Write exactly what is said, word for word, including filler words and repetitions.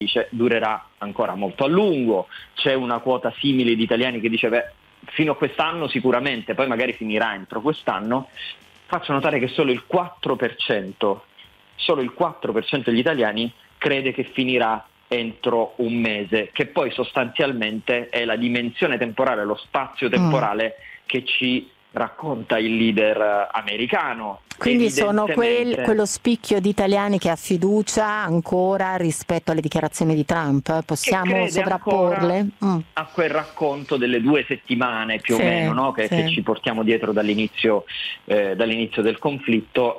dice durerà ancora molto a lungo. C'è una quota simile di italiani che dice beh, fino a quest'anno sicuramente, poi magari finirà entro quest'anno. Faccio notare che solo il quattro per cento, solo il quattro per cento degli italiani crede che finirà entro un mese, che poi sostanzialmente è la dimensione temporale, lo spazio temporale mm. che ci racconta il leader americano. Quindi sono quel, quello spicchio di italiani che ha fiducia ancora rispetto alle dichiarazioni di Trump? Possiamo sovrapporle? Mm. A quel racconto delle due settimane più sì, o meno, no? che, sì. che ci portiamo dietro dall'inizio, eh, dall'inizio del conflitto,